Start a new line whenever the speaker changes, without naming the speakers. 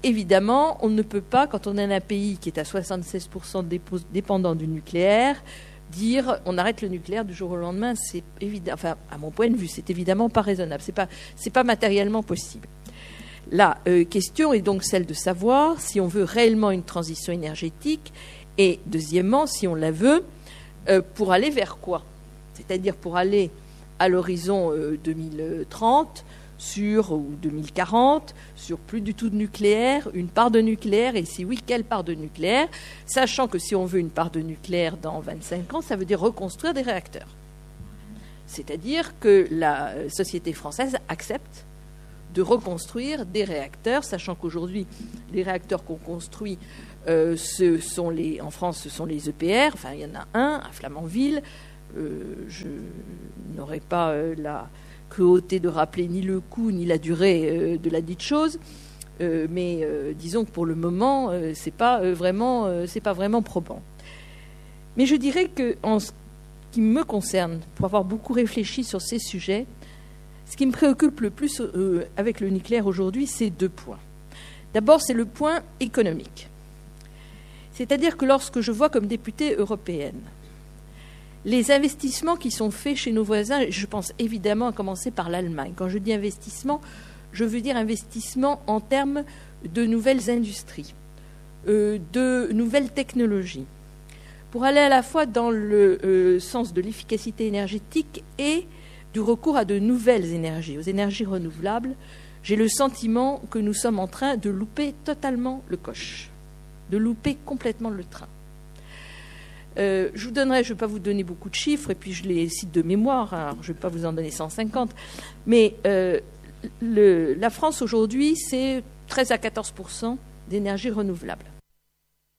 évidemment, on ne peut pas, quand on est un pays qui est à 76% dépendant du nucléaire, dire on arrête le nucléaire du jour au lendemain. C'est évident, enfin, à mon point de vue, c'est évidemment pas raisonnable. C'est pas matériellement possible. La question est donc celle de savoir si on veut réellement une transition énergétique et, deuxièmement, si on la veut, pour aller vers quoi? C'est-à-dire pour aller à l'horizon 2030 ou 2040 sur plus du tout de nucléaire, une part de nucléaire, et si oui, quelle part de nucléaire, sachant que si on veut une part de nucléaire dans 25 ans, ça veut dire reconstruire des réacteurs. C'est-à-dire que la société française accepte de reconstruire des réacteurs, sachant qu'aujourd'hui, les réacteurs qu'on construit, en France, ce sont les EPR. Enfin, il y en a un à Flamanville. Je n'aurai pas la cruauté de rappeler ni le coût ni la durée de la dite chose, mais disons que pour le moment, c'est pas vraiment probant. Mais je dirais que, en ce qui me concerne, pour avoir beaucoup réfléchi sur ces sujets, ce qui me préoccupe le plus avec le nucléaire aujourd'hui, c'est 2 points. D'abord, c'est le point économique. C'est-à-dire que lorsque je vois comme députée européenne les investissements qui sont faits chez nos voisins, je pense évidemment à commencer par l'Allemagne. Quand je dis investissement, je veux dire investissement en termes de nouvelles industries, de nouvelles technologies, pour aller à la fois dans le sens de l'efficacité énergétique et du recours à de nouvelles énergies, aux énergies renouvelables. J'ai le sentiment que nous sommes en train de louper totalement le coche, de louper complètement le train. Je ne vais pas vous donner beaucoup de chiffres, et puis je les cite de mémoire, alors je ne vais pas vous en donner 150, mais la France aujourd'hui, c'est 13 à 14% d'énergie renouvelable.